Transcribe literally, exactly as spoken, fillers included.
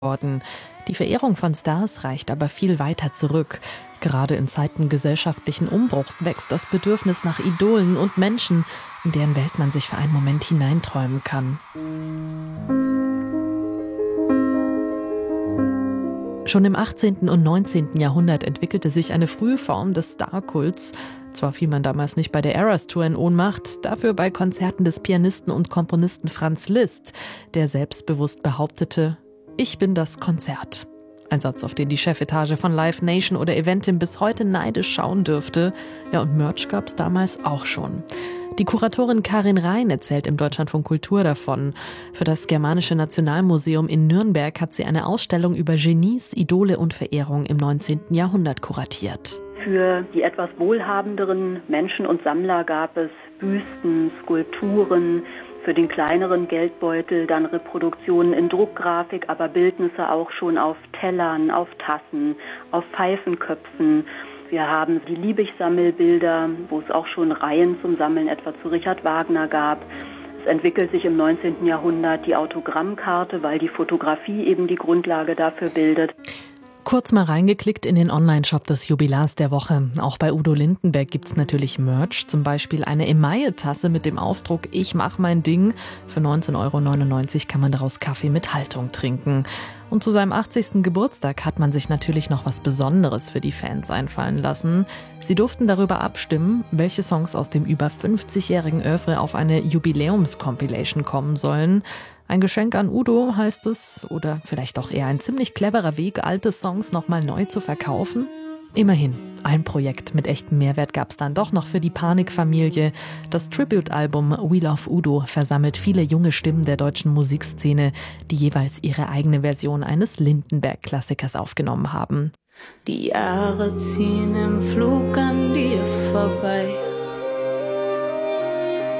worden. Die Verehrung von Stars reicht aber viel weiter zurück. Gerade in Zeiten gesellschaftlichen Umbruchs wächst das Bedürfnis nach Idolen und Menschen, in deren Welt man sich für einen Moment hineinträumen kann. Schon im achtzehnten und neunzehnten Jahrhundert entwickelte sich eine frühe Form des Starkults. Zwar fiel man damals nicht bei der Eras Tour in Ohnmacht, dafür bei Konzerten des Pianisten und Komponisten Franz Liszt, der selbstbewusst behauptete: Ich bin das Konzert. Ein Satz, auf den die Chefetage von Live Nation oder Eventim bis heute neidisch schauen dürfte. Ja, und Merch gab's damals auch schon. Die Kuratorin Karin Rhein erzählt im Deutschlandfunk Kultur davon. Für das Germanische Nationalmuseum in Nürnberg hat sie eine Ausstellung über Genies, Idole und Verehrung im neunzehnten Jahrhundert kuratiert. Für die etwas wohlhabenderen Menschen und Sammler gab es Büsten, Skulpturen, für den kleineren Geldbeutel dann Reproduktionen in Druckgrafik, aber Bildnisse auch schon auf Tellern, auf Tassen, auf Pfeifenköpfen. Wir haben die Liebig-Sammelbilder, wo es auch schon Reihen zum Sammeln etwa zu Richard Wagner gab. Es entwickelt sich im neunzehnten Jahrhundert die Autogrammkarte, weil die Fotografie eben die Grundlage dafür bildet. Kurz mal reingeklickt in den Online-Shop des Jubilars der Woche. Auch bei Udo Lindenberg gibt's natürlich Merch, zum Beispiel eine Emaille-Tasse mit dem Aufdruck Ich mach mein Ding. Für neunzehn Euro neunundneunzig kann man daraus Kaffee mit Haltung trinken. Und zu seinem achtzigsten Geburtstag hat man sich natürlich noch was Besonderes für die Fans einfallen lassen. Sie durften darüber abstimmen, welche Songs aus dem über fünfzigjährigen Oeuvre auf eine Jubiläums-Compilation kommen sollen. Ein Geschenk an Udo, heißt es, oder vielleicht auch eher ein ziemlich cleverer Weg, alte Songs nochmal neu zu verkaufen? Immerhin, ein Projekt mit echtem Mehrwert gab's dann doch noch für die Panik-Familie. Das Tribute-Album We Love Udo versammelt viele junge Stimmen der deutschen Musikszene, die jeweils ihre eigene Version eines Lindenberg-Klassikers aufgenommen haben. Die Jahre ziehen im Flug an dir vorbei.